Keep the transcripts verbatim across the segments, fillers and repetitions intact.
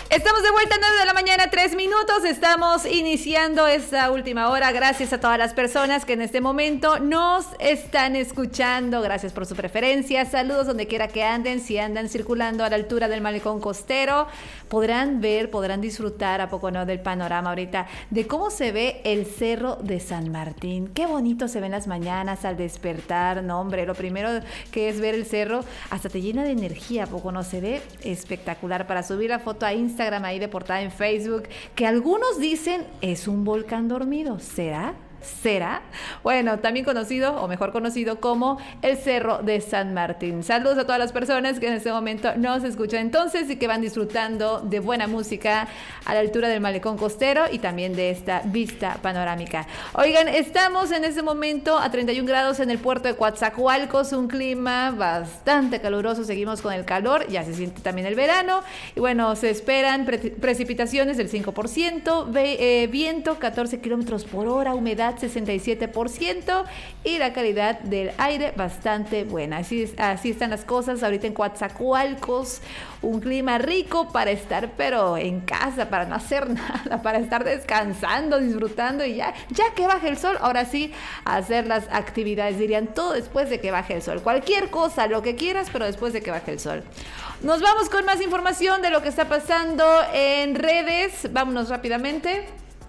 Estamos de vuelta a nueve de la mañana, tres minutos. Estamos iniciando esta última hora. Gracias a todas las personas que en este momento nos están escuchando. Gracias por su preferencia. Saludos donde quiera que anden. Si andan circulando a la altura del malecón costero, podrán ver, podrán disfrutar, ¿a poco no?, del panorama ahorita, de cómo se ve el Cerro de San Martín. Qué bonito se ven las mañanas al despertar. No, hombre, lo primero que es ver el cerro, hasta te llena de energía, ¿a poco no? Se ve espectacular para subir la foto a Instagram, ahí de portada en Facebook, que algunos dicen es un volcán dormido. ¿Será? ¿Será? Bueno, también conocido, o mejor conocido como el Cerro de San Martín. Saludos a todas las personas que en este momento nos escuchan entonces y que van disfrutando de buena música a la altura del malecón costero y también de esta vista panorámica. Oigan, estamos en este momento a treinta y un grados en el puerto de Coatzacoalcos, un clima bastante caluroso, seguimos con el calor, ya se siente también el verano, y bueno, se esperan pre precipitaciones del cinco por ciento, eh, viento catorce kilómetros por hora, humedad sesenta y siete por ciento y la calidad del aire bastante buena. Así, es, así están las cosas ahorita en Coatzacoalcos, un clima rico para estar pero en casa, para no hacer nada, para estar descansando, disfrutando y ya, ya que baje el sol, ahora sí hacer las actividades, dirían, todo después de que baje el sol, cualquier cosa, lo que quieras, pero después de que baje el sol. Nos vamos con más información de lo que está pasando en redes, vámonos rápidamente.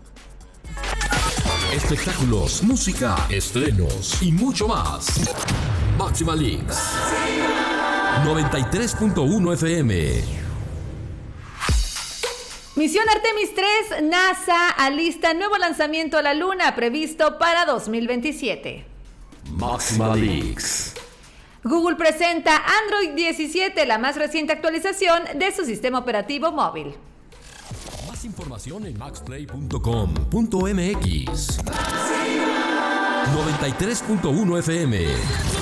Espectáculos, música, estrenos y mucho más. Máxima Links noventa y tres punto uno F M. Misión Artemis tres, NASA alista nuevo lanzamiento a la Luna previsto para dos mil veintisiete. Máxima Links. Google presenta Android diecisiete, la más reciente actualización de su sistema operativo móvil. Más información en max play punto com punto m x. noventa y tres punto uno F M.